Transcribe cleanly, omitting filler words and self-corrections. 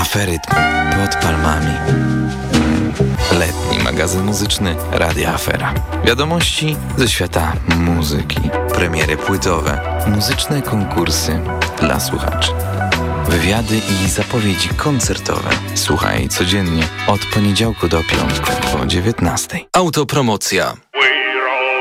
Aferytm pod palmami. Letni magazyn muzyczny Radia Afera. Wiadomości ze świata muzyki. Premiery płytowe. Muzyczne konkursy dla słuchaczy. Wywiady i zapowiedzi koncertowe. Słuchaj codziennie od poniedziałku do piątku o 19:00. Autopromocja.